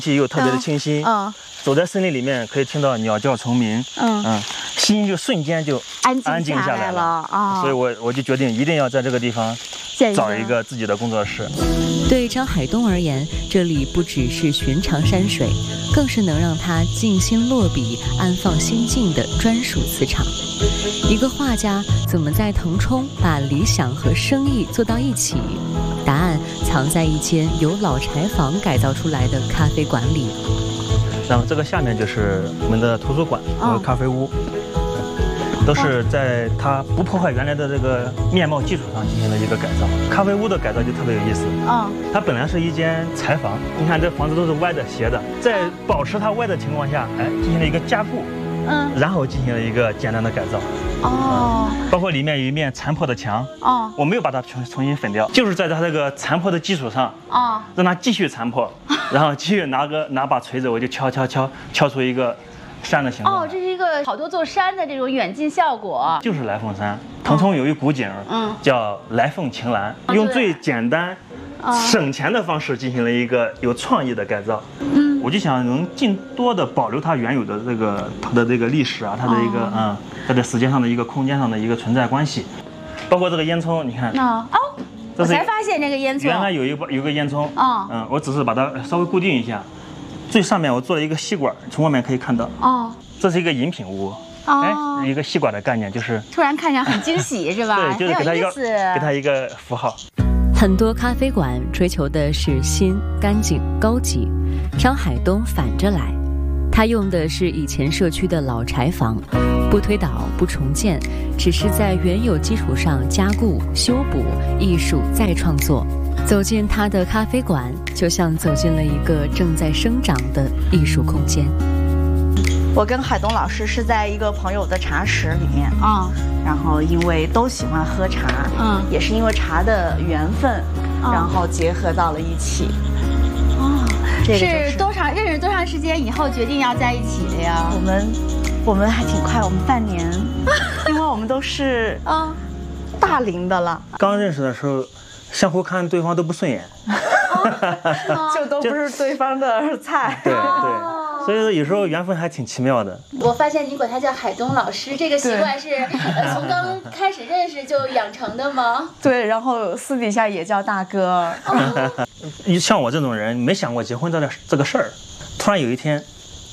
气又特别的清新。走在森林里面可以听到鸟叫虫鸣。心就瞬间就安静下来了啊！所以我就决定一定要在这个地方找一个自己的工作室。 对张海东而言，这里不只是寻常山水，更是能让他静心落笔、安放心境的专属磁场。一个画家怎么在腾冲把理想和生意做到一起？答案藏在一间由老柴房改造出来的咖啡馆里。 然后这个下面就是我们的图书馆和咖啡屋。都是在它不破坏原来的这个面貌基础上进行了一个改造。咖啡屋的改造就特别有意思。它本来是一间柴房，你看这房子都是歪的、斜的，在保持它歪的情况下，进行了一个加固，然后进行了一个简单的改造。包括里面有一面残破的墙，我没有把它重新粉掉，就是在它这个残破的基础上，让它继续残破，然后继续拿把锤子，我就敲出一个山的形状。 这是一个好多座山的这种远近效果。 就是来凤山，腾冲有一古景，叫来凤晴岚，用最简单、省钱的方式进行了一个有创意的改造。我就想能尽多的保留它原有的它的这个历史啊，它的一个它在时间上的一个空间上的一个存在关系，包括这个烟囱，你看。 我才发现这个烟囱。 原来有一个烟囱。我只是把它稍微固定一下。最上面我做了一个吸管，从外面可以看到。这是一个饮品屋。一个吸管的概念就是突然看起来很惊喜，是吧？ 对，就是给它一个符号。 很多咖啡馆追求的是新、干净、高级，张海东反着来，他用的是以前社区的老柴房，不推倒不重建，只是在原有基础上加固修补，艺术再创作。走进他的咖啡馆，就像走进了一个正在生长的艺术空间。 我跟海东老师是在一个朋友的茶室里面然后因为都喜欢喝茶，也是因为茶的缘分，然后结合到了一起。 这个是认识多长时间以后决定要在一起的呀？ 我们还挺快，我们半年，因为我们都是大龄的了。 刚认识的时候，相互看对方都不顺眼， 就都不是对方的菜。 对。所以说有时候缘分还挺奇妙的。 我发现你管他叫海东老师，这个习惯是从刚开始认识就养成的吗？ 对，然后私底下也叫大哥。 像我这种人没想过结婚这个事儿，突然有一天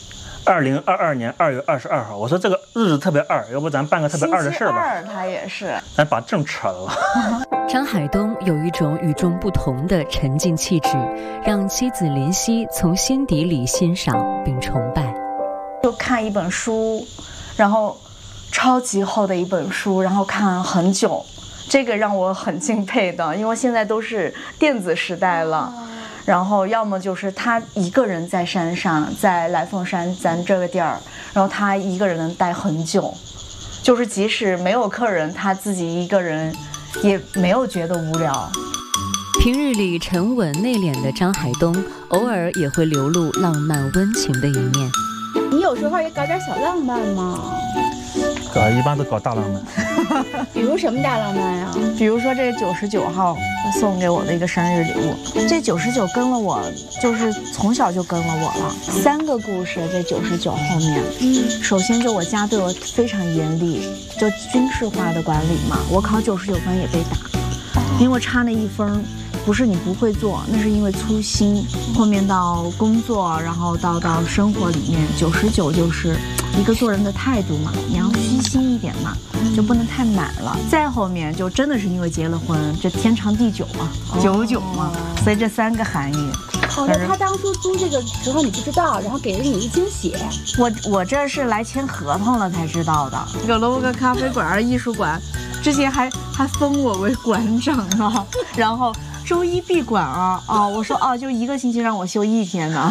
，2022年2月22号，我说这个日子特别二，要不咱办个特别二的事儿吧？ 他也是， 咱把证扯了吧。 张海东有一种与众不同的沉静气质，让妻子林夕从心底里欣赏并崇拜。 就看一本书，然后超级厚的一本书，然后看很久，这个让我很敬佩的，因为现在都是电子时代了。然后要么就是他一个人在山上，在来凤山咱这个地儿，然后他一个人能待很久，就是即使没有客人，他自己一个人也没有觉得无聊。 平日里沉稳内敛的张海东，偶尔也会流露浪漫温情的一面。 你有时候也搞点小浪漫吗？ 一般都搞大浪漫。 比如什么大浪漫呀？ 比如说这99号送给我的一个生日礼物，这99跟了我，就是从小就跟了我了。3个故事，这99后面，首先就我家对我非常严厉，就军事化的管理嘛，我考99分也被打，因为我差那1分。不是你不会做，那是因为粗心。后面到工作，然后到生活里面，99就是一个做人的态度嘛，你要虚心一点嘛，就不能太满了。再后面就真的是因为结了婚，这天长地久嘛，99嘛，所以这3个含义。 那他当初租这个时候你不知道，然后给了你一惊喜。 我这是来签合同了才知道的。有了个咖啡馆、艺术馆，之前还封我为馆长呢，然后。周一闭馆啊！我说就1个星期让我休1天呢。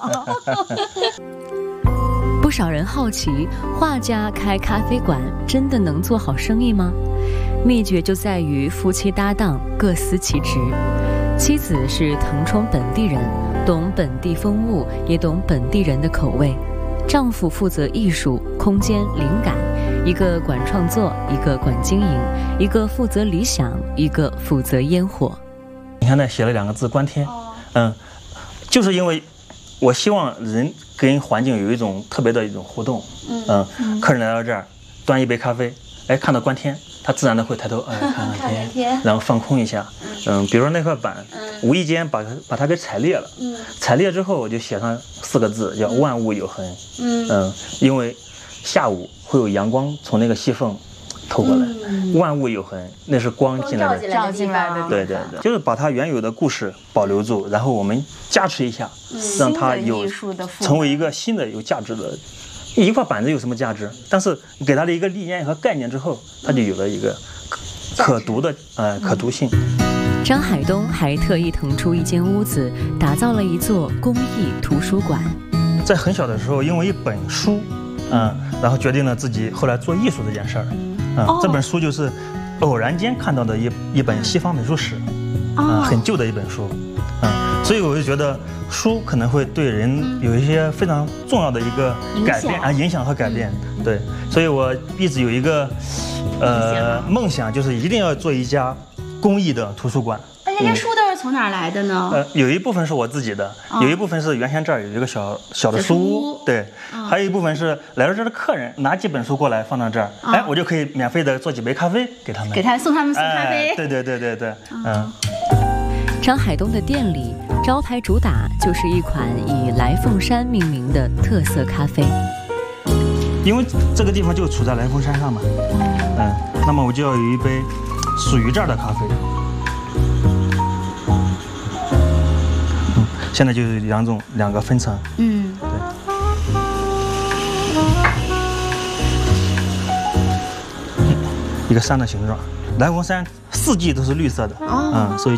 不少人好奇，画家开咖啡馆真的能做好生意吗？秘诀就在于夫妻搭档各司其职。妻子是腾冲本地人，懂本地风物，也懂本地人的口味。丈夫负责艺术、空间、灵感，一个管创作，一个管经营，一个负责理想，一个负责烟火。 你看那写了2个字“观天”，就是因为我希望人跟环境有一种特别的一种互动。客人来到这儿，端一杯咖啡，哎，看到观天，他自然的会抬头，看看天，然后放空一下。比如说那块板，无意间把它给踩裂了。踩裂之后，我就写上4个字，叫万物有痕。因为下午会有阳光从那个细缝透过来，万物有痕，那是光进来的， 照进来的。 对，就是把它原有的故事保留住，然后我们加持一下，让它有成为一个新的有价值的。一块板子有什么价值？但是给它的一个理念和概念之后，它就有了一个可读的可读性。 张海东还特意腾出一间屋子，打造了一座公益图书馆。 在很小的时候，因为一本书，然后决定了自己后来做艺术这件事儿。这本书就是偶然间看到的一本西方美术史，很旧的一本书，所以我就觉得书可能会对人有一些非常重要的一个改变影响和改变。对，所以我一直有一个梦想，就是一定要做一家公益的图书馆。 那这些书都是从哪儿来的呢？ 有一部分是我自己的，有一部分是原先这儿有一个小的书屋，对，还有一部分是来到这儿的客人拿几本书过来放到这儿，我就可以免费的做几杯咖啡给他们， 送他们咖啡。 对， 张海东的店里招牌主打就是一款以来凤山命名的特色咖啡， 因为这个地方就处在来凤山上嘛，那么我就要有一杯属于这儿的咖啡。现在就是两个分层，对，一个山的形状。来凤山4季都是绿色的，所以